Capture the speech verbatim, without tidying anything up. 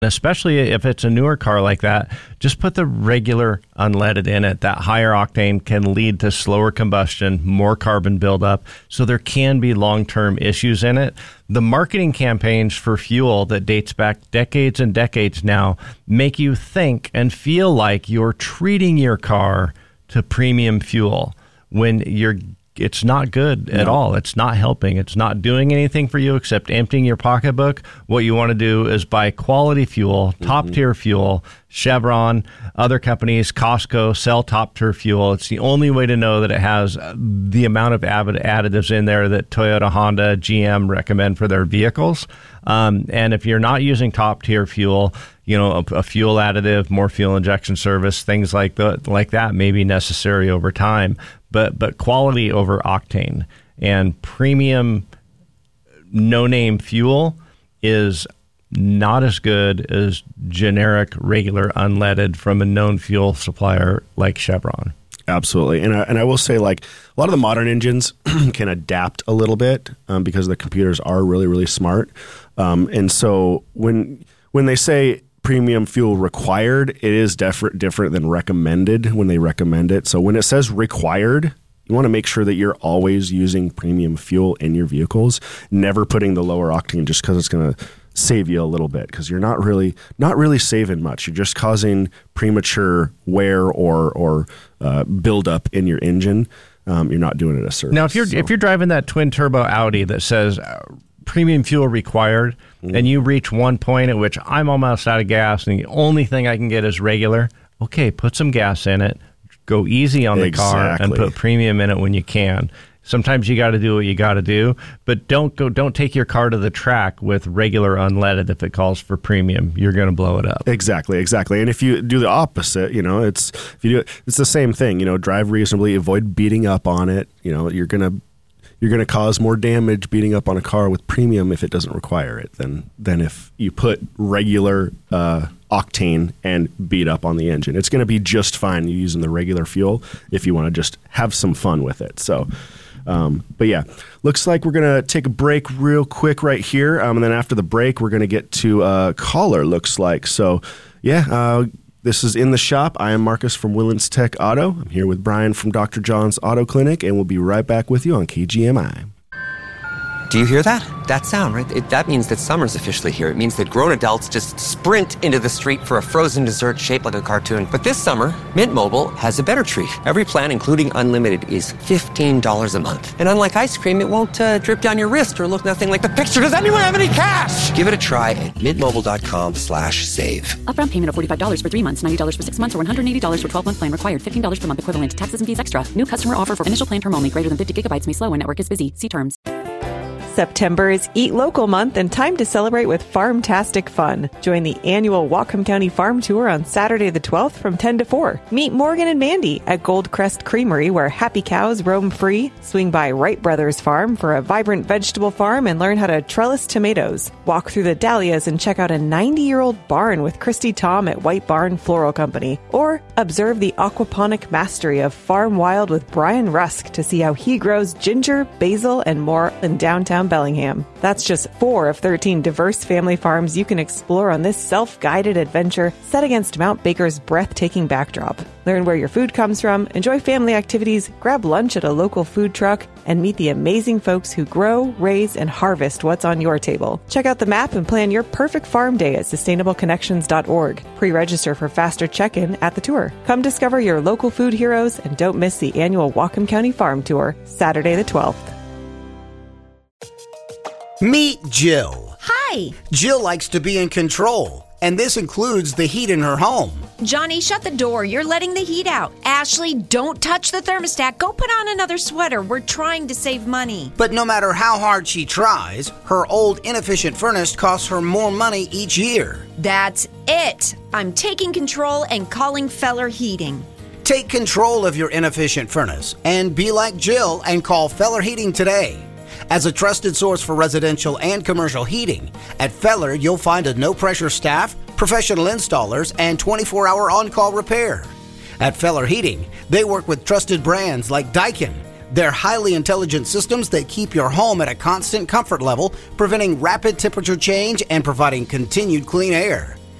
Especially if it's a newer car like that, just put the regular unleaded in it. That higher octane can lead to slower combustion, more carbon buildup, so there can be long-term issues in it. The marketing campaigns for fuel that dates back decades and decades now make you think and feel like you're treating your car to premium fuel when you're it's not good at no. all. It's not helping. It's not doing anything for you except emptying your pocketbook. What you want to do is buy quality fuel, top mm-hmm. tier fuel. Chevron, other companies, Costco sell top tier fuel. It's the only way to know that it has the amount of additives in there that Toyota, Honda, G M recommend for their vehicles. Um, and if you're not using top tier fuel, you know, a, a fuel additive, more fuel injection service, things like the, like that may be necessary over time. But but quality over octane and premium no-name fuel is not as good as generic, regular, unleaded from a known fuel supplier like Chevron. Absolutely. And I, and I will say, like, a lot of the modern engines can adapt a little bit um, because the computers are really, really smart. Um, and so when when they say premium fuel required, it is def- different than recommended when they recommend it. So when it says required, you want to make sure that you're always using premium fuel in your vehicles, never putting the lower octane just because it's going to save you a little bit, because you're not really not really saving much. You're just causing premature wear or or uh, buildup in your engine. Um, you're not doing it a service. Now, if you're so. if you're driving that twin turbo Audi that says uh, premium fuel required, mm-hmm. and you reach one point at which I'm almost out of gas and the only thing I can get is regular, okay, put some gas in it, go easy on the exactly. car, and put premium in it when you can. Sometimes you got to do what you got to do, but don't go. Don't take your car to the track with regular unleaded if it calls for premium. You're going to blow it up. Exactly, exactly. And if you do the opposite, you know, it's if you do it, it's the same thing. You know, drive reasonably, avoid beating up on it. You know, you're gonna you're gonna cause more damage beating up on a car with premium if it doesn't require it than than if you put regular uh, octane and beat up on the engine. It's going to be just fine using the regular fuel if you want to just have some fun with it. So. Um, but yeah, looks like we're going to take a break real quick right here. Um, and then after the break, we're going to get to a caller, looks like. So yeah, uh, this is In the Shop. I am Marcus from Willens Tech Auto. I'm here with Brian from Doctor John's Auto Clinic, and we'll be right back with you on K G M I. Do you hear that? That sound, right? It, that means that summer's officially here. It means that grown adults just sprint into the street for a frozen dessert shaped like a cartoon. But this summer, Mint Mobile has a better treat. Every plan, including unlimited, is fifteen dollars a month. And unlike ice cream, it won't uh, drip down your wrist or look nothing like the picture. Does anyone have any cash? Give it a try at mintmobile.com slash save. Upfront payment of forty-five dollars for three months, ninety dollars for six months, or one hundred eighty dollars for twelve-month plan required. fifteen dollars per month equivalent. Taxes and fees extra. New customer offer for initial plan term only. Greater than fifty gigabytes may slow when network is busy. See terms. September is Eat Local Month and time to celebrate with Farmtastic Fun. Join the annual Whatcom County Farm Tour on Saturday the twelfth from ten to four. Meet Morgan and Mandy at Goldcrest Creamery, where happy cows roam free. Swing by Wright Brothers Farm for a vibrant vegetable farm and learn how to trellis tomatoes. Walk through the dahlias and check out a ninety-year-old barn with Christy Tom at White Barn Floral Company. Or observe the aquaponic mastery of Farm Wild with Brian Rusk to see how he grows ginger, basil, and more in downtown Bellingham. That's just four of thirteen diverse family farms you can explore on this self-guided adventure set against Mount Baker's breathtaking backdrop. Learn where your food comes from, enjoy family activities, grab lunch at a local food truck, and meet the amazing folks who grow, raise, and harvest what's on your table. Check out the map and plan your perfect farm day at sustainable connections dot org. Pre-register for faster check-in at the tour. Come discover your local food heroes and don't miss the annual Whatcom County Farm Tour, Saturday the twelfth. Meet Jill. Hi. Jill likes to be in control, and this includes the heat in her home. Johnny, shut the door. You're letting the heat out. Ashley, don't touch the thermostat. Go put on another sweater. We're trying to save money. But no matter how hard she tries, her old inefficient furnace costs her more money each year. That's it. I'm taking control and calling Feller Heating. Take control of your inefficient furnace and be like Jill and call Feller Heating today. As a trusted source for residential and commercial heating, at Feller you'll find a no-pressure staff, professional installers, and twenty-four hour on-call repair. At Feller Heating, they work with trusted brands like Daikin. They're highly intelligent systems that keep your home at a constant comfort level, preventing rapid temperature change and providing continued clean air.